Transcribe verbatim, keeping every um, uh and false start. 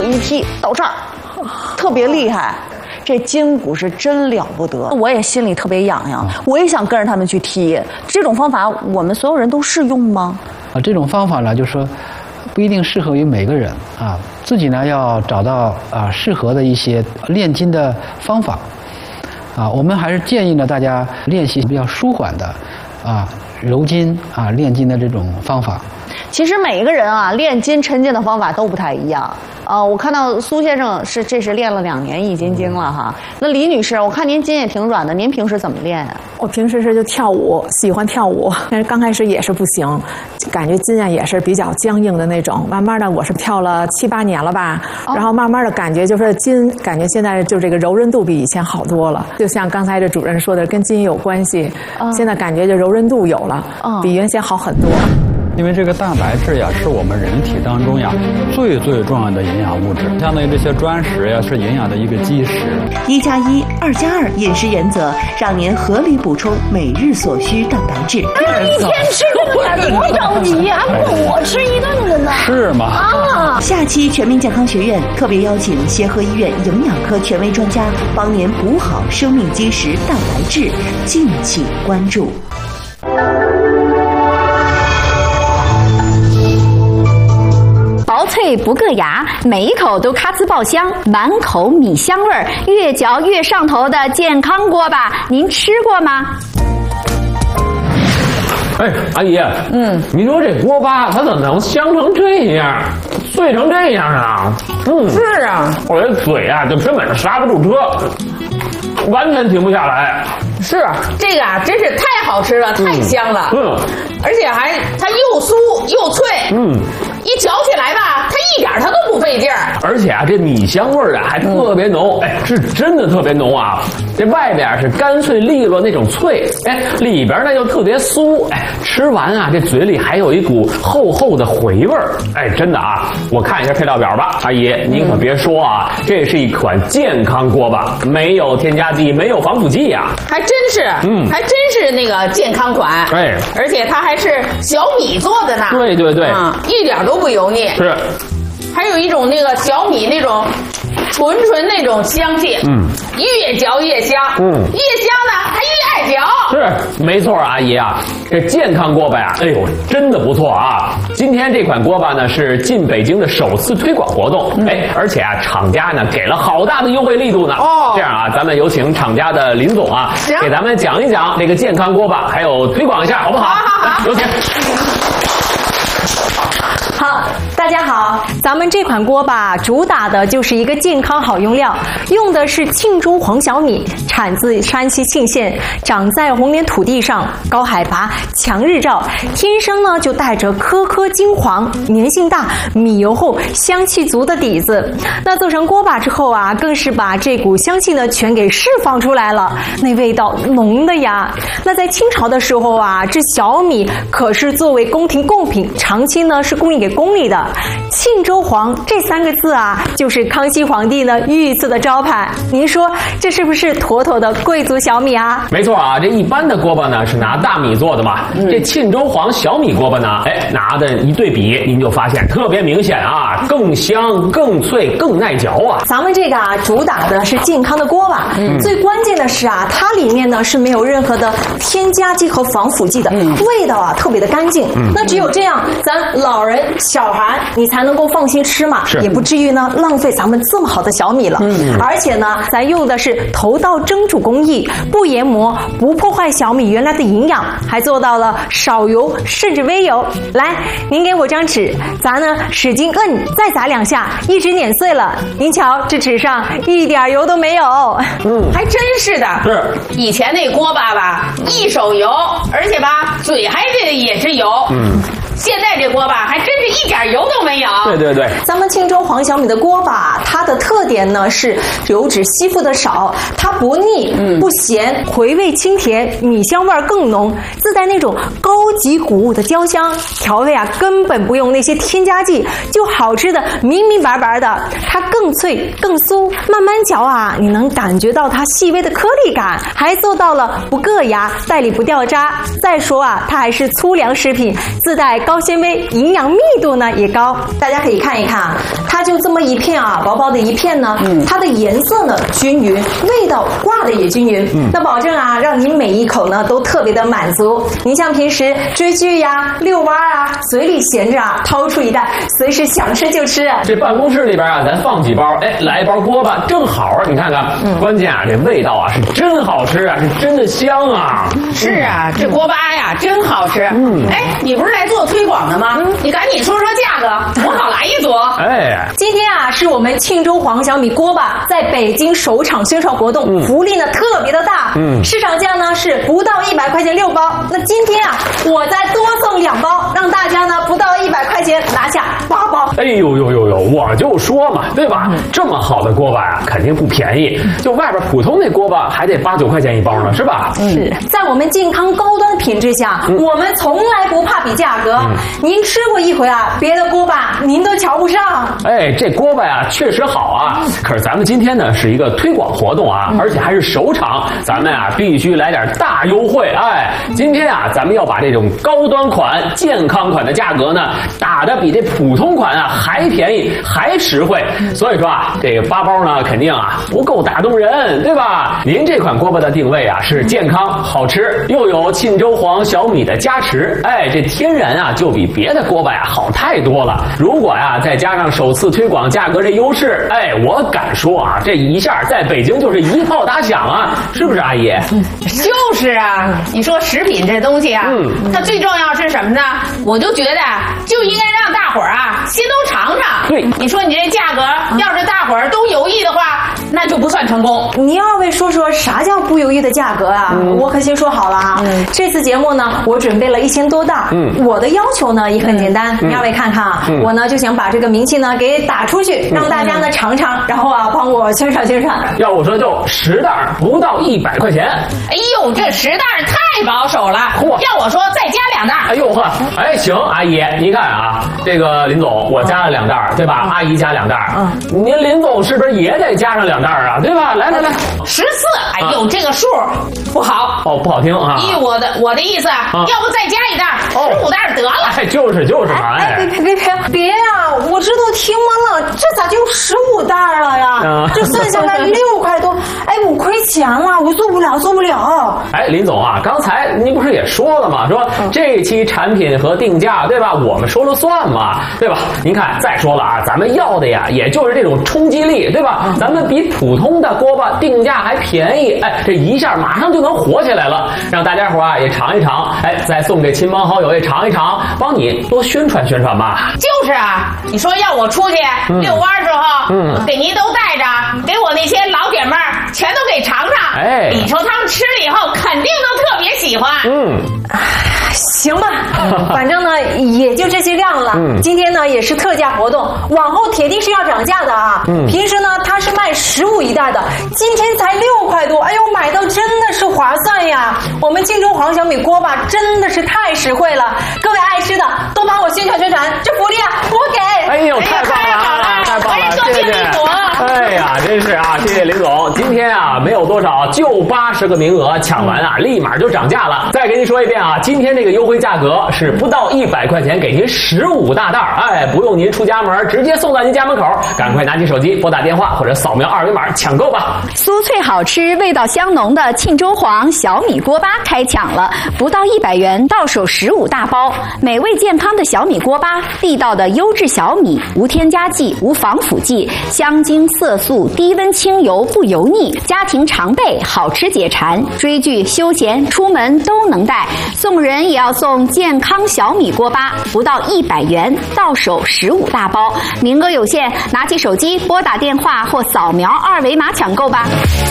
一劈到这儿，特别厉害。这筋骨是真了不得，我也心里特别痒痒，我也想跟着他们去踢。这种方法我们所有人都适用吗？ 啊，这种方法呢，就是说不一定适合于每个人啊，自己呢要找到啊适合的一些练筋的方法。啊，我们还是建议呢大家练习比较舒缓的啊柔筋啊练筋的这种方法。 其实每一个人啊练筋抻筋的方法都不太一样。呃，我看到苏先生是这是练了两年易筋经了哈。那李女士，我看您筋也挺软的，您平时怎么练呀？ 我平时是就跳舞，喜欢跳舞，但是刚开始也是不行，感觉筋啊也是比较僵硬的那种。慢慢的，我是跳了七八年了吧，哦、然后慢慢的感觉就是筋，感觉现在就这个柔韧度比以前好多了。就像刚才这主任说的，跟筋有关系，哦、现在感觉就柔韧度有了，哦、比原先好很多。 因为这个蛋白质呀，是我们人体当中呀最最重要的营养物质，相当于这些专食呀，是营养的一个基石。 一加一，二加二饮食原则，让您合理补充每日所需蛋白质。 那一天吃个面多着急呀，还不我吃一顿的呢？ 是吗？ 啊！下期全民健康学院特别邀请协和医院营养科权威专家，帮您补好生命基石蛋白质，敬请关注。 薄脆不硌牙，每一口都咔呲爆香，满口米香味儿，越嚼越上头的健康锅巴，您吃过吗？ 哎，阿姨，嗯，你说这锅巴它怎么能香成这样，碎成这样啊？嗯， 是啊， 我这嘴啊就根本就刹不住车，完全停不下来。 是这个啊，真是太好吃了，太香了。嗯，而且还它又酥又脆。嗯。一嚼起来吧，它一点它都不费劲儿， 而且啊，这米香味儿啊还特别浓，哎，是真的特别浓啊！这外边是干脆利落那种脆，哎，里边呢又特别酥，哎，吃完啊，这嘴里还有一股厚厚的回味儿，哎，真的啊！我看一下配料表吧，阿姨，您可别说啊，这是一款健康锅巴，没有添加剂，没有防腐剂呀、啊， 还真是，嗯，还真是那个健康款， 哎， 而且它还是小米做的呢， 对对对， 嗯，一点都不油腻， 是， 还有一种那个小米那种纯纯那种香气，嗯，越嚼越香，嗯，越香呢还越爱嚼， 是，没错，阿姨啊，这健康锅巴呀，哎呦，真的不错啊！今天这款锅巴呢是进北京的首次推广活动，嗯、哎，而且啊，厂家呢给了好大的优惠力度呢。哦，这样啊，咱们有请厂家的林总啊，给咱们讲一讲这个健康锅巴，还有推广一下，好不好？ 好好好， 有请。 好，大家好，咱们这款锅巴主打的就是一个健康好用料，用的是庆州黄小米，产自山西庆县，长在红莲土地上，高海拔，强日照，天生呢就带着颗颗金黄，粘性大，米油厚，香气足的底子。那做成锅巴之后啊，更是把这股香气呢全给释放出来了，那味道浓的呀。那在清朝的时候啊，这小米可是作为宫廷贡品，长期呢是供应给宫里的。庆州黄这三个字啊，就是康熙皇帝呢御赐的招牌。您说这是不是妥妥的贵族小米啊？ 没错啊，这一般的锅巴呢是拿大米做的嘛，嗯、这庆州黄小米锅巴呢，哎，拿的一对比，您就发现特别明显啊，更香、更脆、更耐嚼啊。 咱们这个啊，主打的是健康的锅巴，嗯、最关键的是啊，它里面呢是没有任何的添加剂和防腐剂的，嗯、味道啊特别的干净。嗯、那只有这样，咱老人、小孩你才能够放心吃嘛，也不至于呢浪费咱们这么好的小米了。嗯、而且呢，咱用的是头道蒸煮工艺，不研磨，不破坏小米原来的营养，还做到了少油甚至微油。来，您给我张纸，咱呢使劲摁，再砸两下，一直碾碎了。您瞧，这纸上一点油都没有。 嗯，还真是的。是，以前那锅巴吧，一手油，而且吧，嘴还得也是油。嗯。现在这锅巴还真是一点油都没有。 对对对， 咱们庆州黄小米的锅巴，它的特点呢是油脂吸附的少，它不腻、嗯、不咸，回味清甜，米香味更浓，自带那种高级谷物的焦香，调味啊根本不用那些添加剂，就好吃的明明白白的。它更脆更酥，慢慢嚼啊，你能感觉到它细微的颗粒感，还做到了不硌牙，袋里不掉渣。再说啊，它还是粗粮食品，自带高纤维、营养密度呢也高。大家可以看一看啊，它就这么一片啊，薄薄的一片呢， 嗯、 它的颜色呢均匀，味道挂的也均匀，嗯、那保证啊，让您每一口呢都特别的满足。您像平时追剧呀、遛弯啊，嘴里闲着啊，掏出一袋，随时想吃就吃。 这办公室里边啊，咱放几包，哎，来一包锅巴正好，你看看，嗯、关键啊，这味道啊是真好吃啊，是真的香啊。 是啊，这锅巴呀真好吃。嗯，哎，你不是来做推广的吗？嗯、你赶紧说说价格，我好来一组。 哎， 今天啊是我们庆州黄小米锅巴在北京首场宣传活动，嗯、福利呢特别的大。嗯，市场价呢是不到一百块钱六包，那今天啊我再多送两包，让大家呢不到一百块钱拿下八包。 哎呦呦呦呦，我就说嘛，对吧？嗯、这么好的锅巴呀，肯定不便宜，就外边普通那锅巴还得八九块钱一包呢，是吧？ 嗯，是在我们健康高端品质下，嗯、我们从来不怕比价格。嗯、您吃过一回啊，别的锅巴您都瞧不上。 哎，这锅巴呀确实好啊，嗯、可是咱们今天呢是一个推广活动啊，嗯、而且还是首场，咱们啊必须来点大优惠。哎，今天啊咱们要把这种高端款、健康款的价格呢打得比这普通款啊还便宜、还实惠。所以说啊，这个八包呢肯定啊不够打动人，对吧？您这款锅巴的定位啊是健康、好吃，又有沁州黄小米的加持，哎，这天然啊就比别的锅巴呀好太多了。如果呀再加上首次推广价格这优势，哎，我敢说啊，这一下在北京就是一炮打响啊，是不是阿姨？ 嗯、就是啊，你说食品这东西啊，嗯，它最重要是什么呢？我就觉得就应该让大伙儿啊先都尝尝。 对， 你说你这价格，要是大伙儿都犹豫的话，那就不算成功。 你要二位说说啥叫不犹豫的价格啊？嗯、我可先说好了啊，嗯、这次节目呢，我准备了一千多袋，嗯，我的要求呢也很简单，嗯、你二位看看啊，嗯、我呢就想把这个名气呢给打出去，嗯、让大家呢尝尝，然后啊帮我宣传宣传。 要我说就十袋不到一百块钱。 哎呦，这十袋太保守了，要我说再加两袋。 哎呦呵，哎行，阿姨，您看啊，这个林总我加了两袋，对吧？阿姨加两袋，嗯，您林总是不是也得加上两袋啊？对吧？来来来， 十四。哎呦，这个数不好哦，不好听啊。 依我的我的意思，要不再加一袋，十五袋得了。 哎，就是就是嘛， 哎，别别别别别呀！我这都听完了，这咋就十五袋了呀？这算下来六块多，哎，我亏钱了，我做不了，做不了。 哎，林总啊，刚才您不是也说了吗？说这期产品和定价，对吧？我们说了算嘛，对吧？您看，再说了啊，咱们要的呀，也就是这种冲击力，对吧？咱们比普通的锅巴定价还便宜，哎，这一下马上就能火起来了，让大家伙啊也尝一尝，哎，再送给亲朋好友也尝一尝，帮你多宣传宣传吧。 就是啊，你说要我出去遛弯之后，嗯，给您都带着，给我那些老姐妹儿全都给尝尝，哎，你说他们吃了以后肯定都特别喜欢。嗯。 行吧，反正呢也就这些量了。嗯、今天呢也是特价活动，往后铁定是要涨价的啊。嗯、平时呢它是卖十五一袋的，今天才六块多，哎呦，买到真的是划算呀！我们沁州黄小米锅巴真的是太实惠了，各位爱吃的都帮我宣传宣传，这福利啊我给。 哎呦，太棒了，啊，太棒了，谢谢。哎呀，真是啊，谢谢林总。今天啊没有多少，就八十个名额，抢完啊立马就涨价了。再给您说一遍啊，今天这个优惠价格是不到一百块钱，给您十五大袋，哎，不用您出家门，直接送到您家门口。赶快拿起手机拨打电话或者扫描二维码抢购吧。 酥脆好吃、味道香浓的沁州黄小米锅巴开抢了，不到一百元到手十五大包，美味健康的小米锅巴，地道的优质小米，无添加剂、无防腐剂，香精色素，低温清油不油腻，家庭常备，好吃解馋，追剧、休闲、出门都能带。送人也要送健康小米锅巴，不到一百元到手十五大包，名额有限，拿起手机拨打电话或扫描二维码抢购吧。